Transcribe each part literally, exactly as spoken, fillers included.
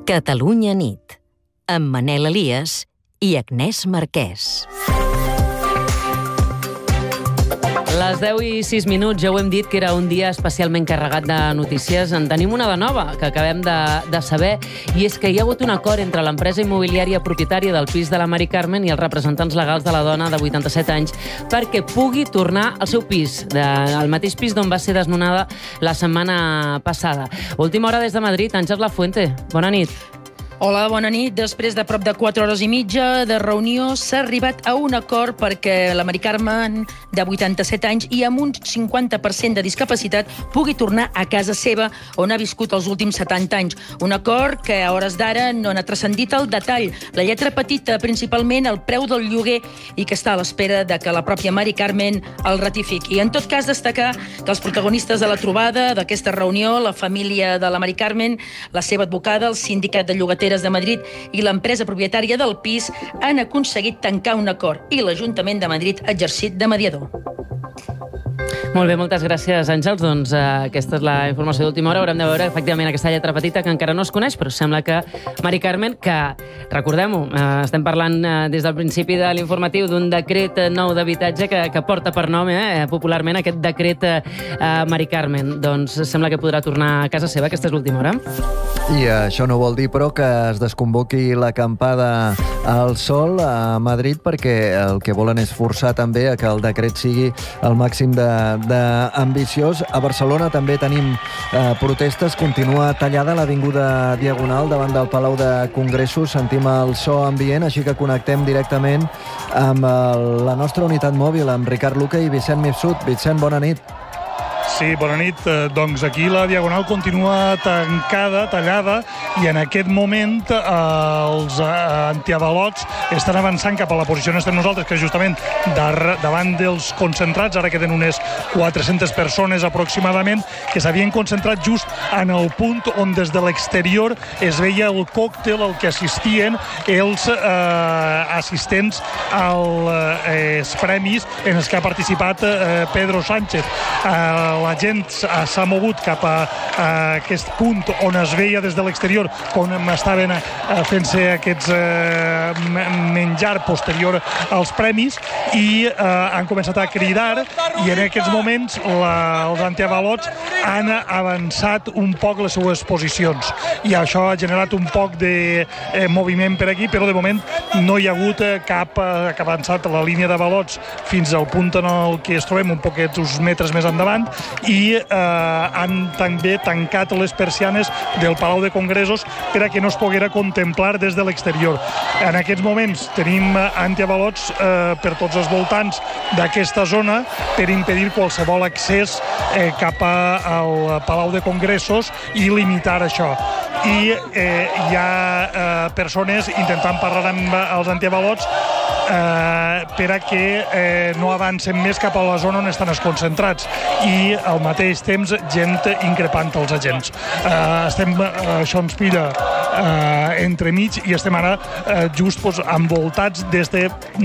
Catalunya nit, amb Manel Elias i Agnès Marquès. Les deu i sis minuts, ja ho hem dit que era un dia especialment carregat de notícies. En tenim una de nova que acabem de, de saber, i és que hi ha hagut un acord entre l'empresa immobiliària propietària del pis de la Mari Carmen i els representants legals de la dona de vuitanta-set anys perquè pugui tornar al seu pis, de, al mateix pis d'on va ser desnonada la setmana passada. Última hora des de Madrid, Àngels Lafuente. Bona nit. Hola, bona nit. Després de prop de quatre hores i mitja de reunió s'ha arribat a un acord perquè la Mari Carmen, de vuitanta-set anys i amb un cinquanta per cent de discapacitat, pugui tornar a casa seva on ha viscut els últims setanta anys. Un acord que a hores d'ara no n'ha transcendit el detall. La lletra petita, principalment el preu del lloguer, i que està a l'espera de que la pròpia Mari Carmen el ratifiqui. En tot cas, destacar que els protagonistes de la trobada, d'aquesta reunió, la família de la Mari Carmen, la seva advocada, el sindicat de llogateres de Madrid i l'empresa propietària del pis han aconseguit tancar un acord i l'Ajuntament de Madrid ha exercit de mediador. Molt bé, moltes gràcies, Àngels. Doncs uh, aquesta és la informació d'última hora. Haurem de veure efectivament aquesta lletra petita que encara no es coneix, però sembla que Mari Carmen, que, recordem-ho, uh, estem parlant uh, des del principi de l'informatiu d'un decret nou d'habitatge que, que porta per nom eh, popularment aquest decret uh, Mari Carmen. Doncs sembla que podrà tornar a casa seva. Aquesta és l'última hora. I això no vol dir, però, que es desconvoqui l'acampada al sol a Madrid, perquè el que volen és forçar també a que el decret sigui el màxim de, de ambiciós. A Barcelona també tenim eh, protestes. Continua tallada l'avinguda Diagonal davant del Palau de Congressos. Sentim el so ambient, així que connectem directament amb el, la nostra unitat mòbil, amb Ricard Luque i Vicent Mifsud. Vicent, bona nit. Sí, bona nit. Doncs aquí la Diagonal continua tancada, tallada, i en aquest moment eh, els eh, antiavalots estan avançant cap a la posició on estem nosaltres, que és justament dar, davant dels concentrats. Ara queden unes quatre-centes persones aproximadament que s'havien concentrat just en el punt on des de l'exterior es veia el còctel al que assistien els eh, assistents als eh, premis en els que ha participat eh, Pedro Sánchez. Eh, la gent s'ha mogut cap a, a aquest punt on es veia des de l'exterior com estaven fent-se aquests eh, menjar posterior als premis, i eh, han començat a cridar, i en aquests moments la, els antiavalots han avançat un poc les seues posicions, i això ha generat un poc de eh, moviment per aquí, però de moment no hi ha hagut cap, eh, cap avançat la línia d'avalots fins al punt en el que es trobem un poquet uns metres més endavant, i eh, han també tancat les persianes del Palau de Congressos per a que no es poguera contemplar des de l'exterior. En aquests moments tenim antiavalots eh, per tots els voltants d'aquesta zona per impedir qualsevol accés eh, cap a, al Palau de Congressos i limitar això. I eh, hi ha eh, persones intentant parlar amb els antiavalots eh, per a que eh, no avancen més cap a la zona on estan els concentrats, i al mateix temps gent increpant els agents. Eh, estem, eh, això ens pilla eh, entremig, i estem ara eh, just pues, envoltats d'este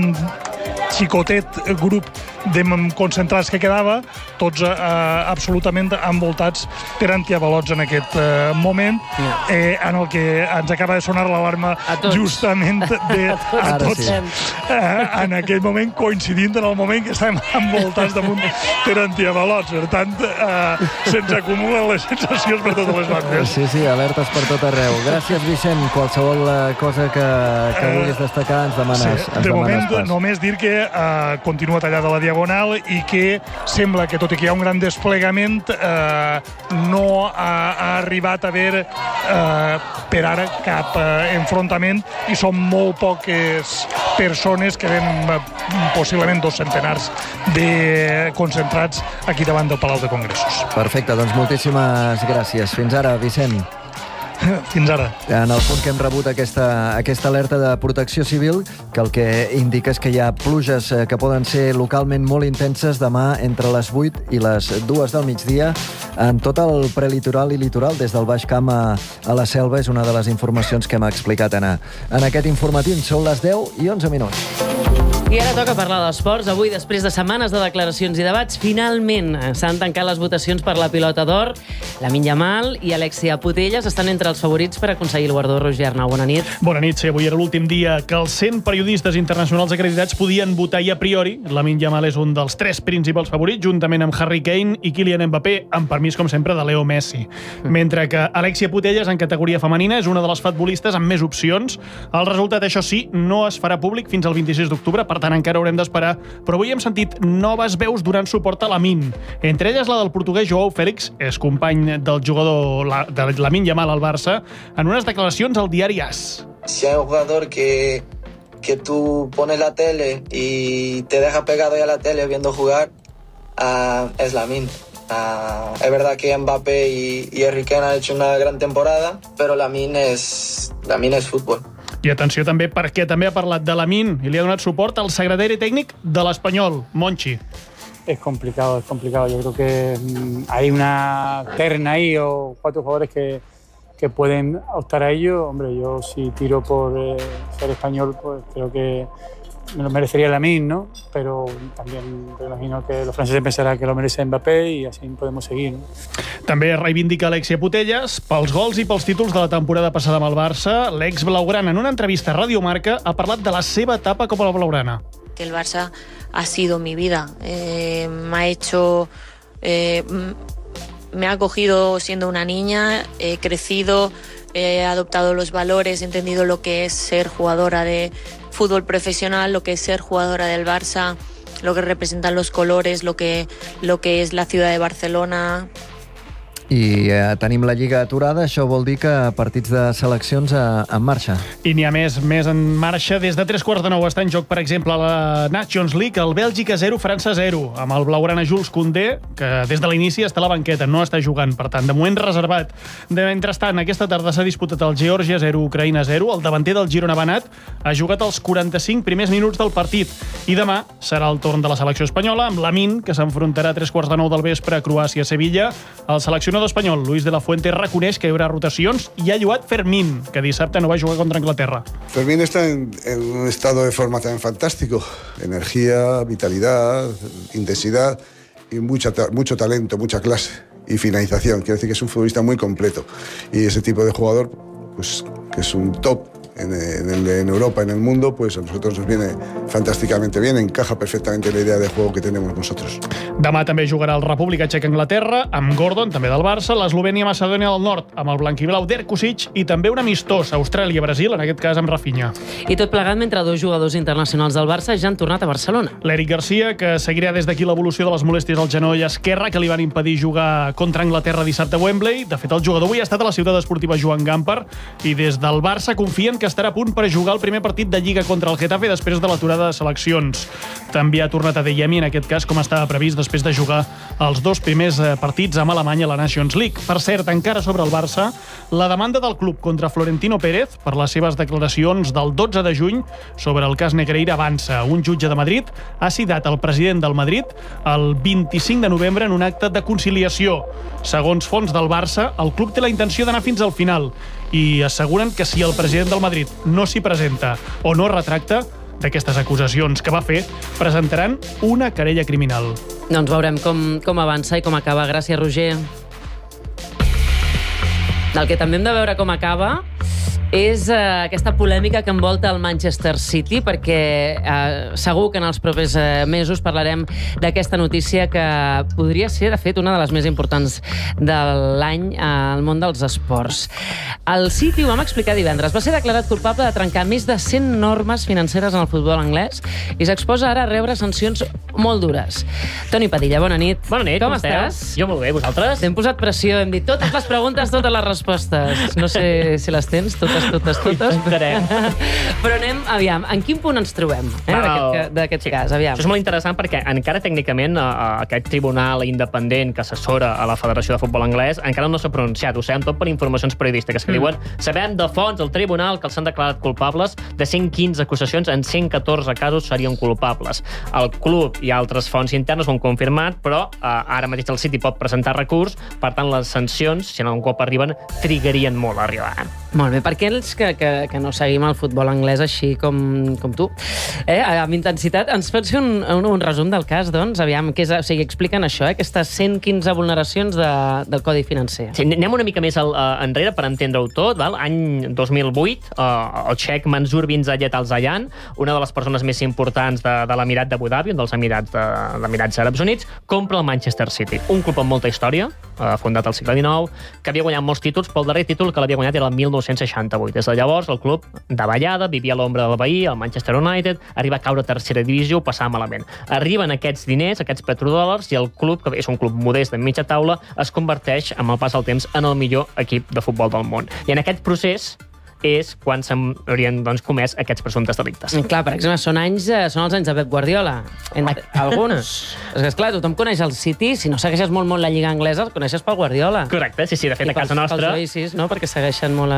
xicotet grup de concentrats que quedava, tots eh, absolutament envoltats per antiavalots en aquest eh, moment, eh, en el que ens acaba de sonar l'alarma justament de, a tots, eh, en aquell moment coincidint en el moment que estàvem envoltats damunt per antiavalots. Per tant, eh, se'ns acumulen les sensacions per totes les bandes. Sí, sí, alertes per tot arreu. Gràcies, Vicent. Qualsevol cosa que, que vulguis destacar ens demanes, sí, ens demanes de moment, pas. Només dir que eh, continua tallada la Diagonal, i que sembla que, tot i que hi ha un gran desplegament, eh, no ha, ha arribat a haver eh, per ara cap eh, enfrontament, i són molt poques persones, que ven eh, possiblement dos centenars de concentrats aquí davant del Palau de Congressos. Perfecte, doncs moltíssimes gràcies. Fins ara, Vicent. Fins ara. En el punt que hem rebut aquesta, aquesta alerta de protecció civil, que el que indica és que hi ha pluges que poden ser localment molt intenses demà entre les vuit i les dues del migdia en tot el prelitoral i litoral, des del Baix Camp a, a la Selva. És una de les informacions que hem explicat en, en aquest informatiu. Són les deu i onze minuts. I ara toca parlar d'esports. Avui, després de setmanes de declaracions i debats, finalment s'han tancat les votacions per la pilota d'or. Lamine Yamal i Alexia Putellas estan entre els favorits per aconseguir el guardó. Roger Arnau, bona nit. Bona nit, sí. Avui era l'últim dia que els cent periodistes internacionals acreditats podien votar i a priori Lamine Yamal és un dels tres principals favorits, juntament amb Harry Kane i Kylian Mbappé, amb permís, com sempre, de Leo Messi. Mentre que Alexia Putellas, en categoria femenina, és una de les futbolistes amb més opcions. El resultat, això sí, no es farà públic fins al vint-i-sis d'octubre, per tant, encara haurem d'esperar. Però avui hem sentit noves veus donant suport a Lamine. Entre elles la del portuguès Joao Félix, és company del jugador de Lamine Yamal al Barça, en unes declaracions al diari AS. Si hay un jugador que, que tú pones la tele y te deja pegado ya a la tele viendo jugar, uh, es Lamine. Uh, es verdad que Mbappé y, y Harry Kane han hecho una gran temporada, pero Lamine es, Lamine es fútbol. I atenció també, perquè també ha parlat de Lamine i li ha donat suport al secretari tècnic de l'Espanyol, Monchi. Es complicado, es complicado. Yo creo que mmm, hay una terna ahí o cuatro jugadores que, que pueden optar a ello. Hombre, yo si tiro por eh, ser español, pues creo que me lo merecería Lamine, ¿no? Pero también me imagino que los franceses pensarán que lo merece Mbappé y así podemos seguir, ¿no? També reivindica Alexia Putellas pels gols i pels títols de la temporada passada amb el Barça. L'ex blaugrana, en una entrevista a Radio Marca, ha parlat de la seva etapa com a blaugrana. Que el Barça ha sido mi vida. Eh, me ha hecho... Eh, me ha acogido siendo una niña, he crecido, he adoptado los valores, he entendido lo que es ser jugadora de fútbol profesional, lo que es ser jugadora del Barça, lo que representan los colores, lo que, lo que es la ciudad de Barcelona. I eh, tenim la Lliga aturada, això vol dir que partits de seleccions eh, en marxa. I n'hi ha més, més en marxa. Des de tres quarts de nou està en joc, per exemple, la Nations League, el Bèlgica zero, França zero, amb el blaugrana Jules Koundé, que des de l'inici està a la banqueta, no està jugant, per tant, de moment reservat. De mentrestant, aquesta tarda s'ha disputat el Geòrgia zero, Ucraïna zero, el davanter del Girona Banat ha jugat els quaranta-cinc primers minuts del partit, i demà serà el torn de la selecció espanyola, amb Lamine, que s'enfrontarà a tres quarts de nou del vespre a Croàcia-Sevilla. El seleccionador espanyol, Luis de la Fuente, reconeix que hi haurà rotacions i ha lloat Fermín, que dissabte no va jugar contra Anglaterra. Fermín está en, en un estado de forma también fantástico. Energía, vitalidad, intensidad y mucha, mucho talento, mucha clase y finalización. Quiere decir que es un futbolista muy completo. Y ese tipo de jugador, pues, que es un top en, en, en Europa, en el mundo, pues a nosotros nos viene fantásticamente bien, encaja perfectamente la idea de juego que tenemos nosotros. Demà també jugarà el República Txeca-Anglaterra, amb Gordon, també del Barça, l'Eslovènia-Macedònia del Nord, amb el blanquiblau d'Erko Sic, i també un amistós, Austràlia-Brasil, en aquest cas amb Rafinha. I tot plegat mentre dos jugadors internacionals del Barça ja han tornat a Barcelona. L'Eric Garcia, que seguirà des d'aquí l'evolució de les molèsties al genoll esquerre que li van impedir jugar contra Anglaterra dissabte a Wembley. De fet, el jugador avui ha estat a la ciutat esportiva Joan Gamper i des del Barça confien que estarà a punt per jugar el primer partit de Lliga contra el Getafe després de l'aturada de seleccions. També ha tornat a Adeyemi, en aquest cas, com estava previst, després de jugar els dos primers partits amb Alemanya a la Nations League. Per cert, encara sobre el Barça, la demanda del club contra Florentino Pérez per les seves declaracions del dotze de juny sobre el cas Negreira avança. Un jutge de Madrid ha citat el president del Madrid el vint-i-cinc de novembre en un acte de conciliació. Segons fons del Barça, el club té la intenció d'anar fins al final i asseguren que si el president del Madrid no s'hi presenta o no retracta d'aquestes acusacions que va fer, presentaran una querella criminal. Doncs veurem com, com avança i com acaba. Gràcies, Roger. El que també hem de veure com acaba és eh, aquesta polèmica que envolta el Manchester City, perquè eh, segur que en els propers eh, mesos parlarem d'aquesta notícia que podria ser, de fet, una de les més importants de l'any al món dels esports. El City, ho vam explicar divendres, va ser declarat culpable de trencar més de cent normes financeres en el futbol anglès i s'exposa ara a rebre sancions molt dures. Toni Padilla, bona nit. Bona nit, com, com estàs? Jo molt bé, vosaltres? T'hem posat pressió, hem dit totes les preguntes, totes les respostes. No sé si les tens, totes, totes, totes. Però anem, aviam, en quin punt ens trobem eh, d'aquest sí. cas? Aviam. Això és molt interessant perquè encara tècnicament eh, aquest tribunal independent que assessora a la Federació de Futbol Anglès encara no s'ha pronunciat. Ho sabem tot per informacions periodístiques que mm. diuen, sabem de fons el tribunal que els han declarat culpables de cent quinze acusacions, en cent catorze casos serien culpables. El club i altres fonts internes ho han confirmat, però eh, ara mateix el City pot presentar recurs, per tant les sancions, si en algun cop arriben, trigarien molt a arribar. Molt bé, per aquells que, que, que no seguim el futbol anglès així com, com tu, eh, amb intensitat, ens pots fer un, un, un resum del cas, doncs? Aviam, que és, o sigui, expliquen això, eh, aquestes cent quinze vulneracions de, del Codi Financer. Sí, anem una mica més al, uh, enrere per entendre-ho tot. Val? Any dos mil vuit, uh, el xec Mansour bin Zayed Al Zayan, una de les persones més importants de, de l'Emirat d'Abu Dhabi, un dels Emirats, de, de Emirats Àrabs Units, compra el Manchester City, un club amb molta història, uh, fundat al segle dinou, que havia guanyat molts títols, però el darrer títol que l'havia guanyat era el mil nou-cents seixanta-vuit. Des de llavors, el club davallada, vivia a l'ombra del veí, el Manchester United, arriba a caure a tercera divisió, ho passava malament. Arriben aquests diners, aquests petrodòlars, i el club, que és un club modest de mitja taula, es converteix, amb el pas del temps, en el millor equip de futbol del món. I en aquest procés és quan s'haurien doncs, comès aquests presumptes delictes. Clar, per exemple, són anys, són els anys de Pep Guardiola. Entre, alguns. És que, esclar, tothom coneix el City, si no segueixes molt, molt la Lliga Anglesa, el coneixes pel Guardiola. Correcte, sí, sí, de fet, I a casa pels, nostra... pels Oasis, no?, perquè segueixen molt a...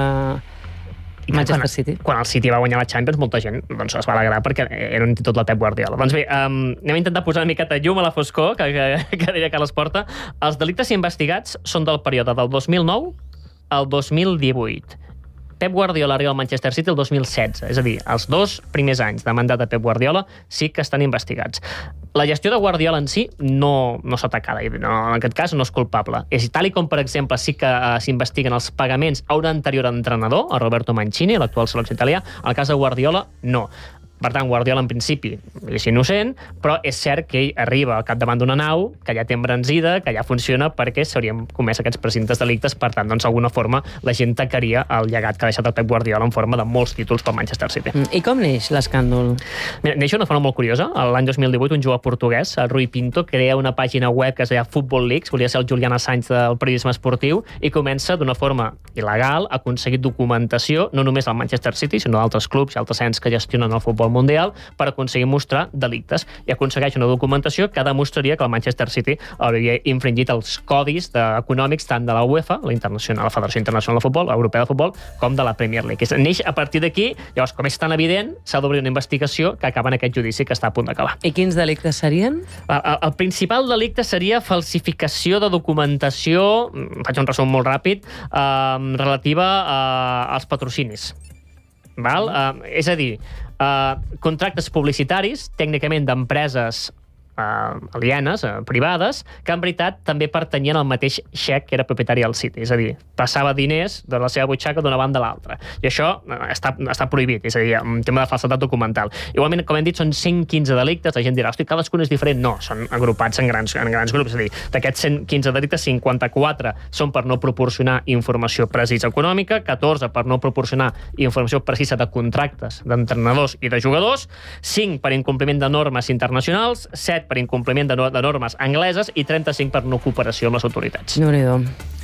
Manchester quan, City. Quan el City va guanyar la Champions, molta gent doncs, es va alegrar perquè era un títol de Pep Guardiola. Doncs bé, um, anem a intentar posar una miqueta llum a la foscor, que, que, que diria Carles Porta. Els delictes investigats són del període del dos mil nou al dos mil divuit. Pep Guardiola arriba al Manchester City el dos mil setze, és a dir, els dos primers anys de mandat de Pep Guardiola sí que estan investigats. La gestió de Guardiola en si no, no està atacada, no, en aquest cas no és culpable. És tal i com, per exemple, sí que uh, s'investiguen els pagaments a un anterior entrenador, a Roberto Mancini, l'actual seleccionador italià, el cas de Guardiola, no. Per tant, Guardiola, en principi, és innocent, però és cert que ell arriba al capdavant d'una nau, que ja té embranzida, que ja funciona, perquè s'haurien comès aquests presumptes delictes. Per tant, doncs, d'alguna forma, la gent tacaria el llegat que ha deixat el Pep Guardiola en forma de molts títols pel Manchester City. I com neix l'escàndol? Mira, neix una forma molt curiosa. L'any dos mil divuit, un jugador portuguès, el Rui Pinto, crea una pàgina web que es deia Football Leaks, volia ser el Julian Assange del periodisme esportiu, i comença d'una forma il·legal a aconseguir documentació, no només al Manchester City, sinó d'altres clubs i altres ens que gestionen el futbol mundial, per aconseguir mostrar delictes. I aconsegueix una documentació que demostraria que el Manchester City hauria infringit els codis econòmics tant de la UEFA, la, internacional, la Federació Internacional de Futbol, Europea de Futbol, com de la Premier League. Neix a partir d'aquí, llavors, com és tan evident, s'ha d'obrir una investigació que acaba en aquest judici que està a punt d'acabar. I quins delictes serien? El, el, el principal delicte seria falsificació de documentació, faig un resum molt ràpid, eh, relativa eh, als patrocinis. Val? Uh, és a dir, uh, contractes publicitaris, tècnicament d'empreses uh, alienes, uh, privades, que en veritat també pertanyien al mateix xec que era propietari del City. És a dir, passava diners de la seva butxaca d'una banda a l'altra. I això uh, està, està prohibit, és a dir, un tema de falsedat documental. Igualment, com hem dit, són cent quinze delictes. La gent dirà, hosti, cadascun és diferent. No, són agrupats en grans, en grans grups. És a dir, d'aquests cent quinze delictes, cinquanta-quatre són per no proporcionar informació precisa econòmica, catorze per no proporcionar informació precisa de contractes d'entrenadors i de jugadors, cinc per incompliment de normes internacionals, set per incompliment de, no de normes angleses i trenta-cinc per no cooperació amb les autoritats. Déu-n'hi-do.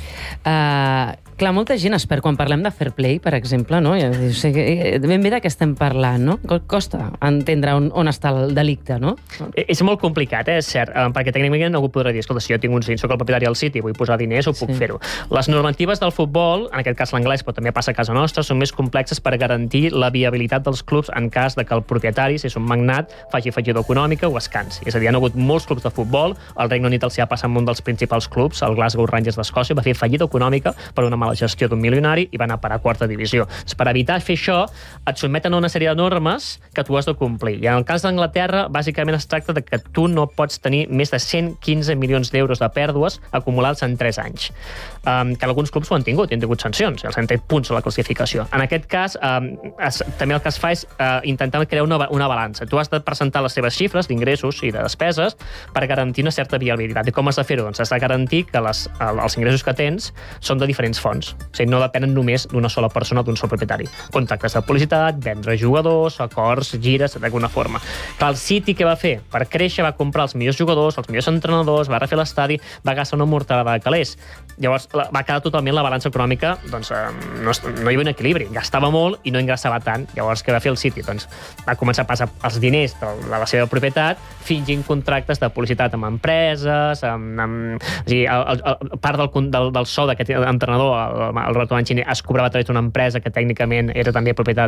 Uh, clar, molta gent es perd quan parlem de fair play, per exemple, no? O sigui, ben bé de què estem parlant, no? Costa entendre on, on està el delicte, no? És molt complicat, eh? És cert, perquè tècnicament algú podrà dir, escolta, si jo tinc uns diners, soc el propietari del City, vull posar diners, ho puc sí. fer-ho. Les normatives del futbol, en aquest cas l'anglès, però també passa a casa nostra, són més complexes per garantir la viabilitat dels clubs en cas de que el propietari, si és un magnat, faci fallida econòmica o es cansi. És a dir, hi ha hagut molts clubs de futbol, el Regne Unit els hi ha passat amb un dels principals clubs, el Glasgow Rangers d'Escòcia, va fer fallida econòmica per una mala gestió d'un milionari i va anar a parar a quarta divisió. Per evitar fer això, et sotmeten a una sèrie de normes que tu has de complir. I en el cas d'Anglaterra, bàsicament es tracta de que tu no pots tenir més de cent quinze milions d'euros de pèrdues acumulats en tres anys. Um, que alguns clubs ho han tingut, i han tingut sancions, els han tret punts a la classificació. En aquest cas, um, es, també el que es fa és uh, intentar crear una, una balança. Tu has de presentar les teves xifres d'ingressos i de despeses per garantir una certa viabilitat. I com has de fer-ho? Doncs has de garantir que les, els ingressos que tens són de diferents fonts. O sigui, no depenen només d'una sola persona o d'un sol propietari. Contractes de publicitat, vendre jugadors, acords, gires, d'alguna forma. Clar, el City què va fer? Per créixer va comprar els millors jugadors, els millors entrenadors, va refer l'estadi, va gastar una mortalada de calés. Llavors va quedar totalment la balança econòmica, doncs no, no hi havia un equilibri. Gastava molt i no ingressava tant. Llavors què va fer el City? Doncs va començar a passar els diners de la seva propietat fingint contractes de publicitat amb empreses, amb, amb, o sigui, el, el, part del, del, del sou d'aquest entrenador, el, el Roberto Mancini, es cobrava a través d'una empresa que tècnicament era també propietat